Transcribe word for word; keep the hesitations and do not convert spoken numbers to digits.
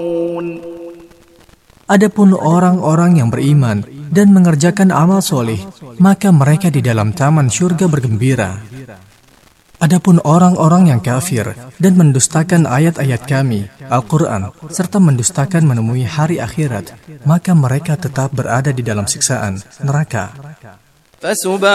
Adapun orang-orang yang beriman dan mengerjakan amal soleh, maka mereka di dalam taman syurga bergembira. Adapun orang-orang yang kafir dan mendustakan ayat-ayat kami, Al-Quran, serta mendustakan menemui hari akhirat, maka mereka tetap berada di dalam siksaan neraka.